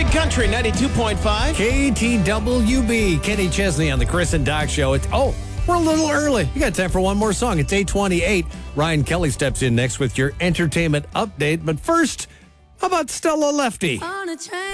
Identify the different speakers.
Speaker 1: Country 92.5.
Speaker 2: KTWB. Kenny Chesney on the Chris and Doc Show. We're a little early. You got time for one more song. It's 8:28. Ryan Kelly steps in next with your entertainment update. But first, how about Stella Lefty?